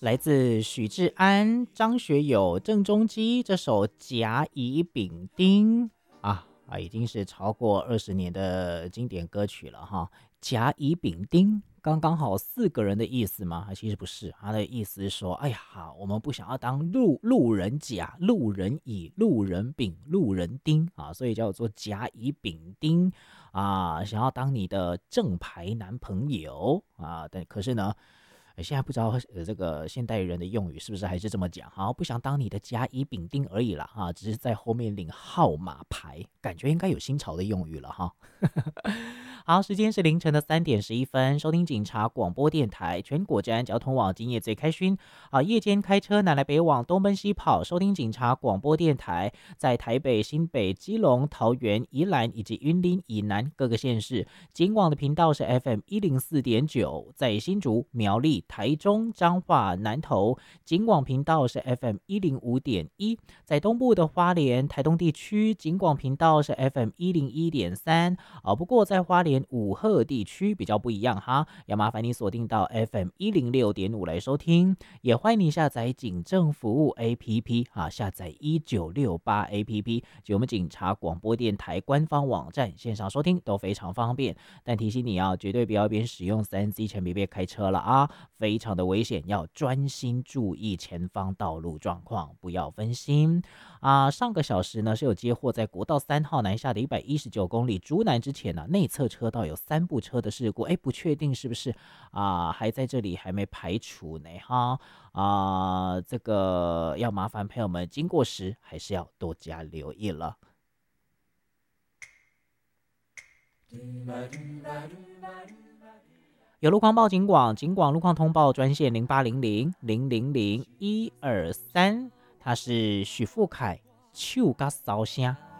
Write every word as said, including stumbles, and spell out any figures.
来自许志安、张学友、郑中基这首《甲乙丙丁》啊啊，已经是超过二十年的经典歌曲了哈。甲乙丙丁刚刚好四个人的意思吗？其实不是，他的意思是说，哎呀，我们不想要当路路人甲、路人乙、路人丙、路人丁啊，所以叫做甲乙丙丁啊，想要当你的正牌男朋友啊，但可是呢。现在不知道呃这个现代人的用语是不是还是这么讲？好，不想当你的甲乙丙丁而已啦，哈，只是在后面领号码牌，感觉应该有新潮的用语了哈。好，时间是凌晨的三点十一分，收听警察广播电台全国治安交通网，今夜最开勋。啊，夜间开车南来北往，东奔西跑，收听警察广播电台，在台北、新北、基隆、桃园、宜兰以及云林以南各个县市，警广的频道是 F M 一零四点九，在新竹、苗栗、台中、彰化、南投，警广频道是 F M 一零五点一，在东部的花莲、台东地区，警广频道是 F M 一零一点三。啊，不过在花莲武鹤地区比较不一样哈，要麻烦你锁定到 F M 一零六点五来收听，也欢迎你下载警政服务 A P P 啊，下载一九六八 A P P， 及我们警察广播电台官方网站线上收听都非常方便。但提醒你啊，绝对不要边使用 三 C 前别别开车了啊，非常的危险，要专心注意前方道路状况，不要分心啊。上个小时呢是有接获在国道三号南下的一百一十九公里竹南之前呢、啊，内侧车道有三部车的事故，哎，不确定是不是啊，还在这里还没排除呢哈啊，这个要麻烦朋友们经过时还是要多加留意了。有路况报警广，警广路况通报专线零八零零零零零一二三，他是许富凯，手甲烧声